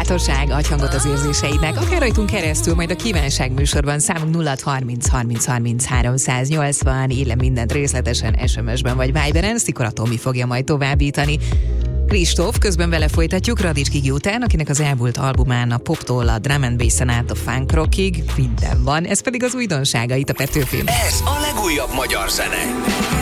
bátorság, agyhangot az érzéseidnek, akár rajtunk keresztül, majd a kívánság műsorban számunk 0630 30 30 380, írj le mindent részletesen SMS-ben vagy Viberen, Szikora Tomi fogja majd továbbítani. Kristóf, közben vele folytatjuk Radics Gigi után, akinek az elmúlt albumán a poptól a drum and bass-en át a funk rockig minden van, ez pedig az újdonsága itt a Petőfin. Ez a legújabb magyar zene.